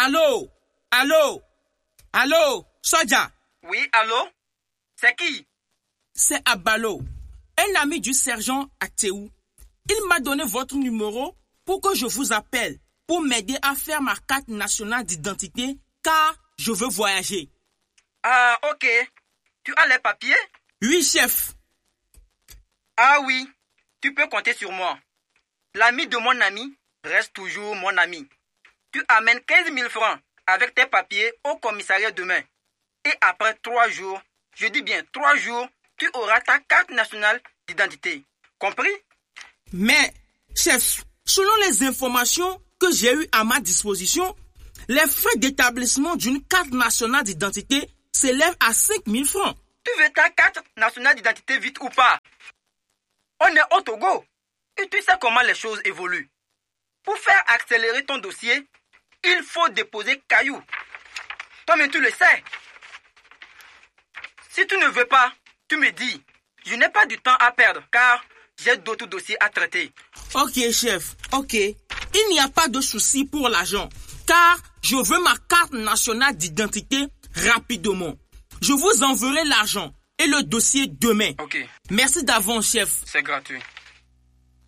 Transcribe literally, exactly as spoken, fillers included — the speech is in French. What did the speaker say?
Allô? Allô? Allô? Soja? Oui, allô? C'est qui? C'est Abalo, un ami du sergent Ateou. Il m'a donné votre numéro pour que je vous appelle, pour m'aider à faire ma carte nationale d'identité, car je veux voyager. Ah, ok. Tu as les papiers? Oui, chef. Ah oui, tu peux compter sur moi. L'ami de mon ami reste toujours mon ami. Tu amènes quinze mille francs avec tes papiers au commissariat demain. Et après trois jours, je dis bien trois jours, tu auras ta carte nationale d'identité. Compris? Mais, chef, selon les informations que j'ai eues à ma disposition, les frais d'établissement d'une carte nationale d'identité s'élèvent à cinq mille francs. Tu veux ta carte nationale d'identité vite ou pas? On est au Togo et tu sais comment les choses évoluent. Pour faire accélérer ton dossier, il faut déposer caillou. Toi-même tu le sais. Si tu ne veux pas, tu me dis. Je n'ai pas du temps à perdre car j'ai d'autres dossiers à traiter. Ok, chef, ok. Il n'y a pas de souci pour l'argent, car je veux ma carte nationale d'identité rapidement. Je vous enverrai l'argent et le dossier demain. Ok. Merci d'avance, chef. C'est gratuit.